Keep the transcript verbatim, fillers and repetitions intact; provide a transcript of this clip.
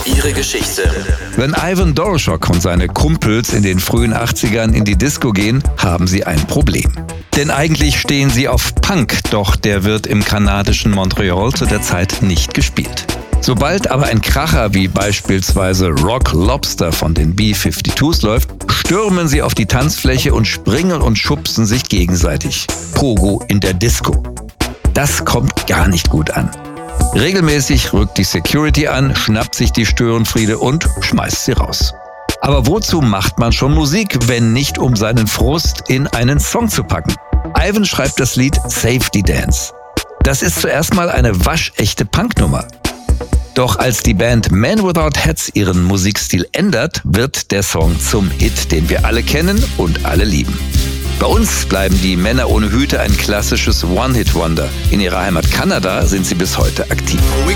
ihre Geschichte. Wenn Ivan Doroschok und seine Kumpels in den frühen achtzigern in die Disco gehen, haben sie ein Problem. Denn eigentlich stehen sie auf Punk, doch der wird im kanadischen Montreal zu der Zeit nicht gespielt. Sobald aber ein Kracher wie beispielsweise Rock Lobster von den B zweiundfünfzig läuft, stürmen sie auf die Tanzfläche und springen und schubsen sich gegenseitig. Pogo in der Disco. Das kommt gar nicht gut an. Regelmäßig rückt die Security an, schnappt sich die Störenfriede und schmeißt sie raus. Aber wozu macht man schon Musik, wenn nicht um seinen Frust in einen Song zu packen? Ivan schreibt das Lied Safety Dance. Das ist zuerst mal eine waschechte Punknummer. Doch als die Band Man Without Hats ihren Musikstil ändert, wird der Song zum Hit, den wir alle kennen und alle lieben. Bei uns bleiben die Männer ohne Hüte ein klassisches One-Hit-Wonder. In ihrer Heimat Kanada sind sie bis heute aktiv.